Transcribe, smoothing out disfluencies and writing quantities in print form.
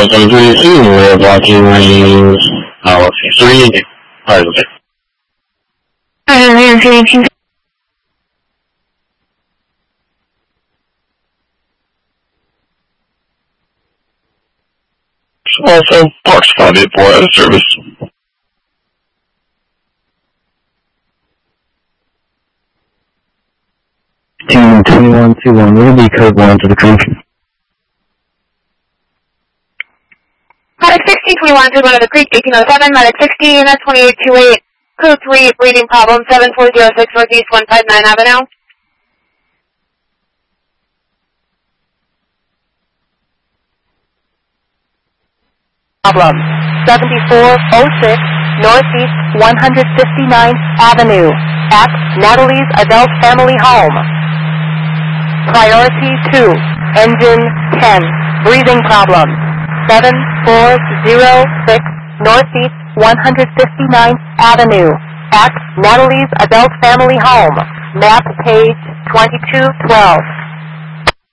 732, we're blocking lanes, let's see, 3 and 2. Alright, okay. Also, Parks 584 out of service. Team 2121, will be code 1 to the creek. Medic 1621, code 1 to the creek, 1807, Medic 16, 2828, code 3, breathing problem, 7406 Northeast 159 Avenue. Problem 7406 Northeast 159th Avenue at Natalie's Adult Family Home. Priority 2, engine 10, breathing problem, 7406 Northeast 159th Avenue at Natalie's Adult Family Home. Map page 2212.